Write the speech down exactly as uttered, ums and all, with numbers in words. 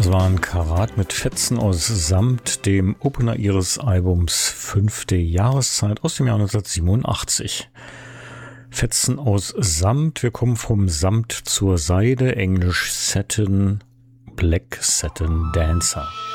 Das waren Karat mit Fetzen aus Samt, dem Opener ihres Albums Fünfte Jahreszeit aus dem Jahr neunzehnhundertsiebenundachtzig. Fetzen aus Samt, wir kommen vom Samt zur Seide, englisch Satin, Black Satin Dancer.